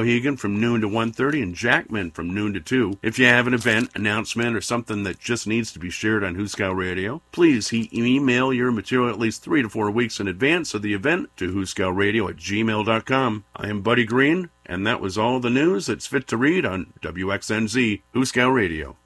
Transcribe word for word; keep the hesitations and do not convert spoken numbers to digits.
Mohegan from noon to one thirty, and Jackman from noon to two. If you have an event, announcement, or something that just needs to be shared on Hooskow Radio, please he- email your material at least three to four weeks in advance of the event to hooskowradio at gmail dot com. I am Buddy Green, and that was all the news that's fit to read on W X N Z Hooskow Radio.